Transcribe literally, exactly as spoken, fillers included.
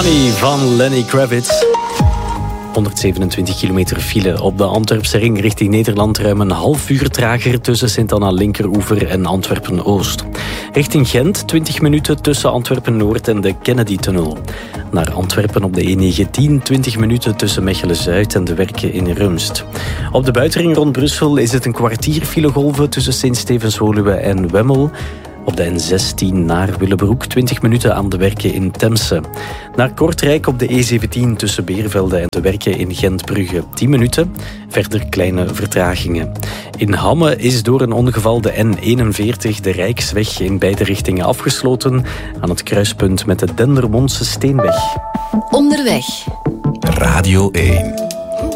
Honey van Lenny Kravitz. honderdzevenentwintig kilometer file op de Antwerpse ring richting Nederland. Ruim een half uur trager tussen Sint-Anna Linkeroever en Antwerpen-Oost. Richting Gent twintig minuten tussen Antwerpen-Noord en de Kennedy-tunnel. Naar Antwerpen op de E negentien twintig minuten tussen Mechelen-Zuid en de Werken in Rumst. Op de buitenring rond Brussel is het een kwartier filegolven tussen Sint-Stevens-Woluwe en Wemmel. Op de N zestien naar Willebroek twintig minuten aan de Werken in Temse. Naar Kortrijk op de E zeventien tussen Beervelde en de Werken in Gentbrugge tien minuten. Verder kleine vertragingen. In Hamme is door een ongeval de N eenenveertig de Rijksweg in beide richtingen afgesloten aan het kruispunt met de Dendermondse Steenweg. Onderweg. Radio één.